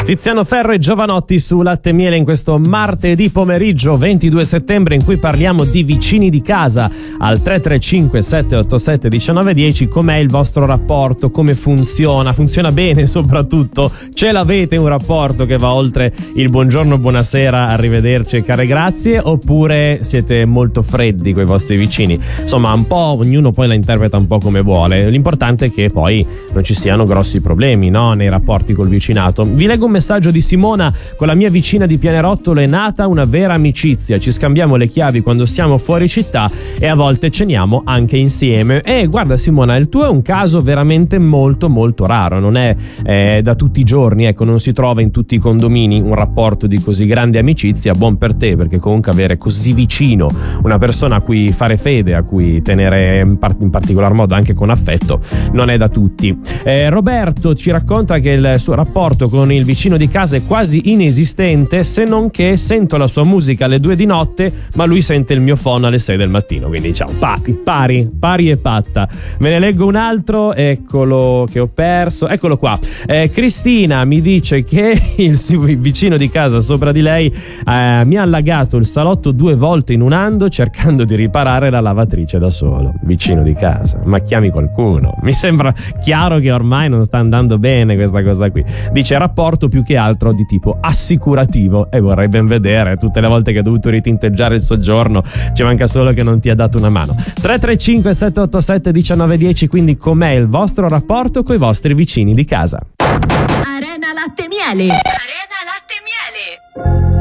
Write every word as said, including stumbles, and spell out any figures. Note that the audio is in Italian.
Tiziano Ferro e Giovanotti su Latte e Miele in questo martedì pomeriggio ventidue settembre, in cui parliamo di vicini di casa. Al tre tre cinque sette otto sette uno nove uno zero com'è il vostro rapporto, come funziona, funziona bene soprattutto, ce l'avete un rapporto che va oltre il buongiorno, buonasera, arrivederci e care grazie, oppure siete molto freddi coi vostri vicini? Insomma, un po' ognuno poi la interpreta un po' come vuole, l'importante è che poi non ci siano grossi problemi, no, nei rapporti col vicinato. Vi leggo un messaggio di Simona: con la mia vicina di Pianerottolo è nata una vera amicizia, ci scambiamo le chiavi quando siamo fuori città e a volte ceniamo anche insieme. E guarda Simona, il tuo è un caso veramente molto molto raro, non è eh, da tutti i giorni, ecco, non si trova in tutti i condomini un rapporto di così grande amicizia. Buon per te, perché comunque avere così vicino una persona a cui fare fede, a cui tenere in, part- in particolar modo anche con affetto, non è da tutti. eh, Roberto ci racconta che il suo rapporto con il vicino di casa è quasi inesistente, se non che sento la sua musica alle due di notte ma lui sente il mio phone alle sei del mattino, quindi diciamo pari, pari, pari e patta. Me ne leggo un altro, eccolo che ho perso, eccolo qua. eh, Cristina mi dice che il suo vicino di casa sopra di lei eh, mi ha allagato il salotto due volte in un anno cercando di riparare la lavatrice da solo. Vicino di casa, ma chiami qualcuno. Mi sembra chiaro che ormai non sta andando bene questa cosa qui. Dice rapporto più che altro di tipo assicurativo, e vorrei ben vedere tutte le volte che ha dovuto ritinteggiare il soggiorno, ci manca solo che non ti ha dato una mano. Tre tre cinque sette otto sette uno nove uno zero, quindi com'è il vostro rapporto coi vostri vicini di casa? Arena Latte e Miele.